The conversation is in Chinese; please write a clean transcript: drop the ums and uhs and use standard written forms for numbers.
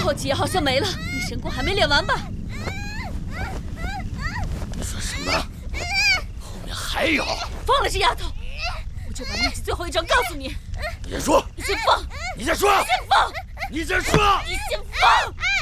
后期也好像没了，你神功还没练完吧？ 你说什么？后面还有？ 放了这丫头，我就把秘籍最后一招告诉你。 你先说。 你先放。 你先说。 你先放。 你先说。 你先放。